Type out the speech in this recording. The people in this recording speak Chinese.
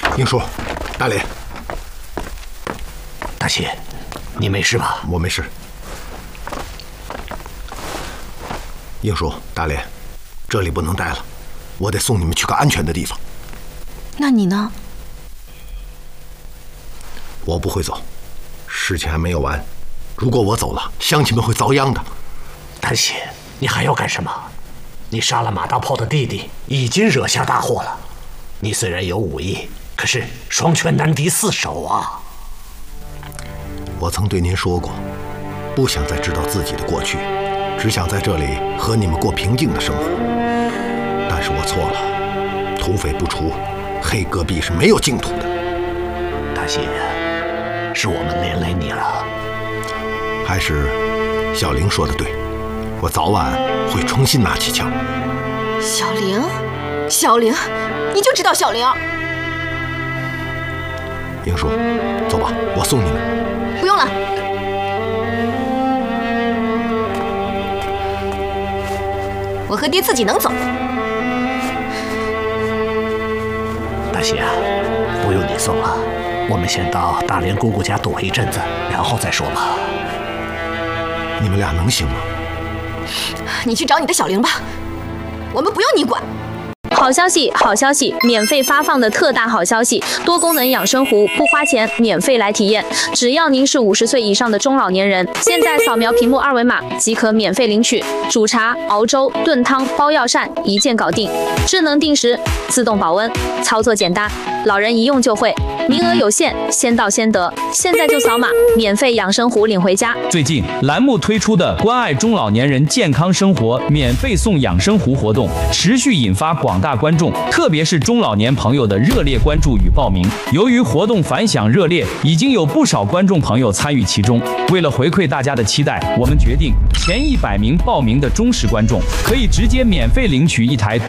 英叔，大连， 大喜，你没事吧？ 我没事。英叔，大连，这里不能待了，我得送你们去个安全的地方。 那你呢？ 我不会走，事情还没有完。如果我走了，乡亲们会遭殃的。 大喜，你还要干什么？你杀了马大炮的弟弟，已经惹下大祸了。你虽然有武艺，可是双拳难敌四手啊。 我曾对您说过，不想再知道自己的过去，只想在这里和你们过平静的生活。但是我错了，土匪不除，黑戈壁是没有净土的。 大喜，是我们连累你了。 还是小玲说的对，我早晚会重新拿起枪。 小玲，小玲，你就知道小玲。 英叔，走吧，我送你们。 不用了。我和爹自己能走。 大喜啊，不用你送了，我们先到大连姑姑家躲一阵子，然后再说吧。 你们俩能行吗？ 你去找你的小玲吧，我们不用你管。 好消息，好消息！免费发放的特大好消息，多功能养生壶不花钱，免费来体验。只要您是50岁以上的中老年人，现在扫描屏幕二维码即可免费领取。煮茶、熬粥、炖汤、包药膳，一键搞定。智能定时，自动保温，操作简单，老人一用就会。名额有限，先到先得。现在就扫码，免费养生壶领回家。 最近栏目推出的关爱中老年人健康生活免费送养生壶活动，持续引发广大观众，特别是中老年朋友的热烈关注与报名。由于活动反响热烈，已经有不少观众朋友参与其中。为了回馈大家的期待，我们决定前100名报名的忠实观众可以直接免费领取一台